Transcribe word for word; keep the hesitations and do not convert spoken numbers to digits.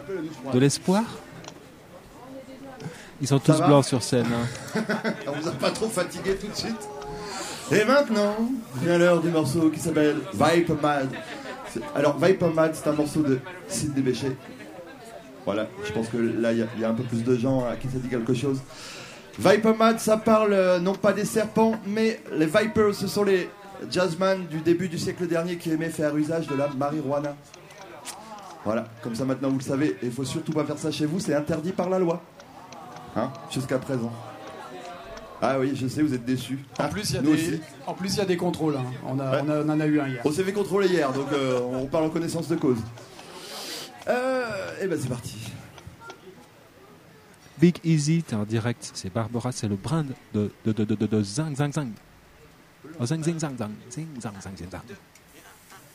De l'espoir. Ils sont tous blancs sur scène. Hein. On vous a pas trop fatigué tout de suite. Et maintenant, vient l'heure du morceau qui s'appelle Viper Mad. C'est... Alors, Viper Mad, c'est un morceau de Sidney Bechet. Voilà, je pense que là, il y, y a un peu plus de gens à qui ça dit quelque chose. Viper Mad, ça parle euh, non pas des serpents, mais les Vipers, ce sont les jazzman du début du siècle dernier qui aimaient faire usage de la marijuana. Voilà, comme ça maintenant vous le savez, et il faut surtout pas faire ça chez vous, c'est interdit par la loi. Hein, jusqu'à présent. Ah oui, je sais, vous êtes déçus. En Ah, plus, il y a nous des, aussi. en plus, il y a des contrôles. Hein. On, a, Ouais. on, a, on en a eu un hier. On s'est fait contrôler hier, donc euh, on parle en connaissance de cause. Euh, et ben c'est parti. Big Easy, t'es en direct. C'est Barbara, c'est le brand de, de, de, de, de, de Zang Zang Zang. Oh, Zang Zing Zang Zang. Zing Zang Zang Zang Zang.